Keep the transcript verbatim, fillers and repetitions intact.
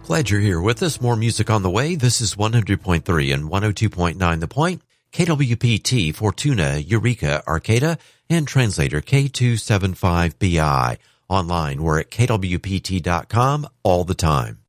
Glad you're here with us. More music on the way. This is one hundred point three and one oh two point nine The Point, K W P T, Fortuna, Eureka, Arcata, and translator K two seven five B I. Online, we're at K W P T dot com all the time.